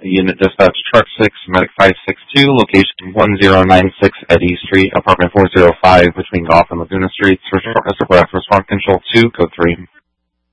Unit Dispatch Truck 6, Medic 562, location 1096 Eddy Street, apartment 405, between Goff and Laguna Streets. For short rest of breath, response control 2, code 3.